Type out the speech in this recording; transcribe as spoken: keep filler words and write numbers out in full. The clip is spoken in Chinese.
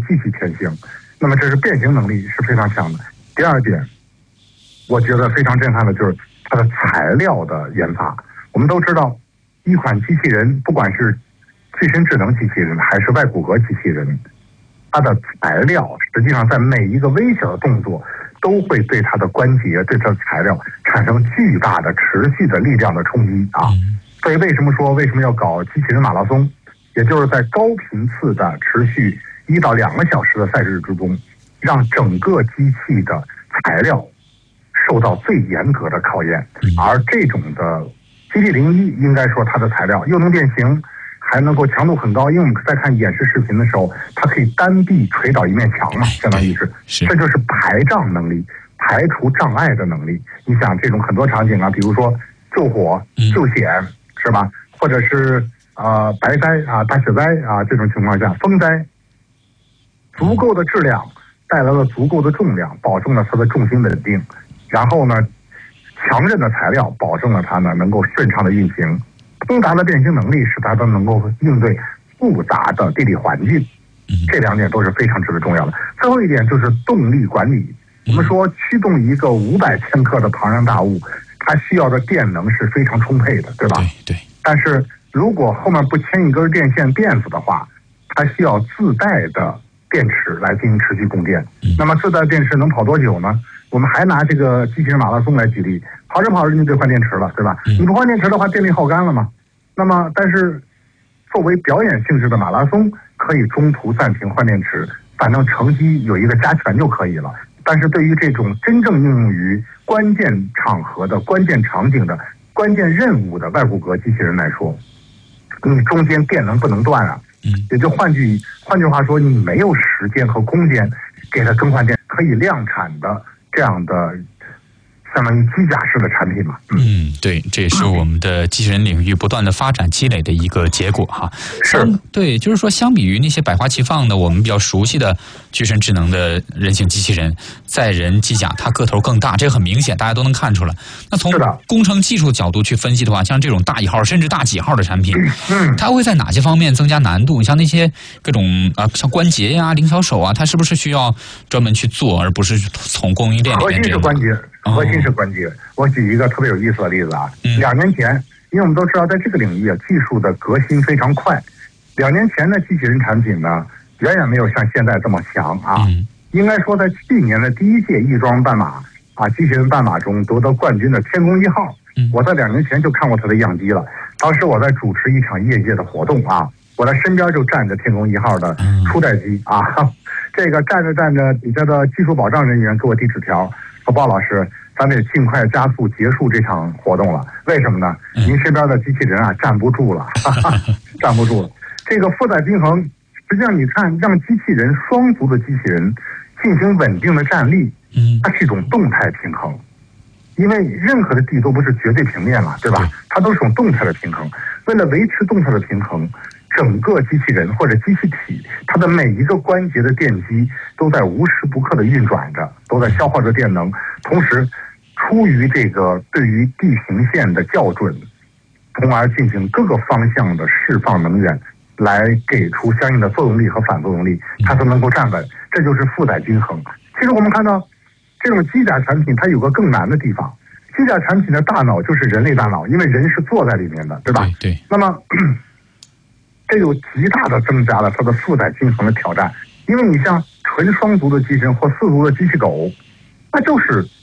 继续前行。那么这是变形能力是非常强的。第二点，我觉得非常震撼的就是它的材料的研发。我们都知道，一款机器人，不管是具身智能机器人还是外骨骼机器人，它的材料实际上在每一个微小的动作都会对它的关节、对它的材料产生巨大的持续的力量的冲击啊。所以为什么说为什么要搞机器人马拉松，也就是在高频次的持续一到两个小时的赛事之中，让整个机器的材料受到最严格的考验。而这种的 G T 零一应该说它的材料又能变形，还能够强度很高，因为我们在看演示视频的时候，它可以单臂捶倒一面墙嘛，相当于是， 是这就是排障能力，排除障碍的能力。你想这种很多场景啊，比如说救火、救险，嗯、是吧？或者是呃白灾啊、大雪灾啊这种情况下，风灾，足够的质量带来了足够的重量，保证了它的重心稳定，然后呢，强韧的材料保证了它呢能够顺畅的运行。通达的变形能力使它都能够应对复杂的地理环境，这两点都是非常值得重要的。最后一点就是动力管理。我们说驱动一个五百千克的庞然大物，它需要的电能是非常充沛的，对吧？ 对对。 但是如果后面不牵一根电线电死的话，它需要自带的电池来进行持续供电。那么自带电池能跑多久呢？我们还拿这个机器人马拉松来举例，跑着跑着你得换电池了，对吧？你不换电池的话，电力耗干了嘛。那么，但是作为表演性质的马拉松，可以中途暂停换电池，反正成绩有一个加权就可以了。但是对于这种真正应用于关键场合的关键场景的关键任务的外骨骼机器人来说，你中间电能不能断啊？也就换句换句话说，你没有时间和空间给它更换电，可以量产的这样的相当于机甲式的产品嘛。 嗯, 嗯，对，这也是我们的机器人领域不断的发展积累的一个结果哈。 是， 对，就是说，相比于那些百花齐放的我们比较熟悉的具身智能的人形机器人，载人机甲，它个头更大，这个很明显，大家都能看出来。那从工程技术角度去分析的话，像这种大一号甚至大几号的产品， 嗯， 它会在哪些方面增加难度？像那些各种啊，像关节呀、灵巧手啊，它是不是需要专门去做，而不是从供应链里面？ 核心是关节。核心是关节。我举一个特别有意思的例子啊，嗯、两年前，因为我们都知道，在这个领域啊，技术的革新非常快。两年前的机器人产品呢，远远没有像现在这么强啊。嗯、应该说，在去年的第一届翼装半马啊，机器人半马中夺得冠军的天宫一号，嗯、我在两年前就看过它的样机了。当时我在主持一场业界的活动啊，我的身边就站着天宫一号的初代机啊，这个站着站着，底下的技术保障人员给我递纸条。说鲍老师，咱得尽快加速结束这场活动了。为什么呢？您身边的机器人啊站不住了，哈哈，站不住了。这个负载平衡，实际上你看，让机器人双足的机器人进行稳定的站立，它是一种动态平衡。因为任何的地都不是绝对平面嘛，对吧？它都是一种动态的平衡。为了维持动态的平衡，整个机器人或者机器体，它的每一个关节的电机都在无时不刻的运转着，都在消耗着电能。同时，出于这个对于地平线的校准，从而进行各个方向的释放能源，来给出相应的作用力和反作用力，它才能够站稳。这就是负载均衡。其实我们看到，这种机甲产品它有个更难的地方。机甲产品的大脑就是人类大脑，因为人是坐在里面的，对吧？ 对。对那么这就极大的增加了它的负载均衡的挑战，因为你像纯双足的机器人或四足的机器狗，那就是